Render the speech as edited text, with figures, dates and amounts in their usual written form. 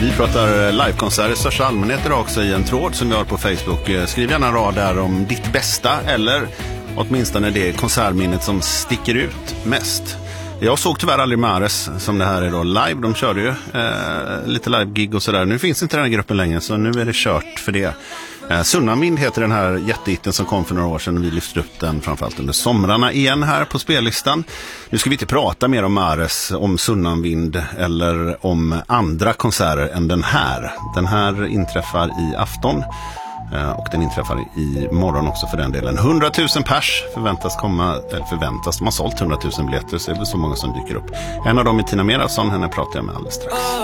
Vi pratar livekonserter i största allmänhet idag också i en tråd som vi har på Facebook. Skriv gärna en rad där om ditt bästa eller åtminstone det konsertminnet som sticker ut mest. Jag såg tyvärr aldrig Mares som det här är då live. De körde ju lite live-gig och sådär. Nu finns inte den här gruppen längre så nu är det kört för det. Sunnanvind heter den här jättehitten som kom för några år sedan. Vi lyfter upp den framförallt under somrarna igen här på spellistan. Nu ska vi inte prata mer om Mares, om Sunnanvind eller om andra konserter än den här. Den här inträffar i afton. Och den inträffar i morgon också för den delen. 100 000 pers förväntas komma, eller förväntas, de har sålt 100 000 biljetter så det är väl så många som dyker upp. En av dem är Tina Merason, henne pratar jag med alldeles strax.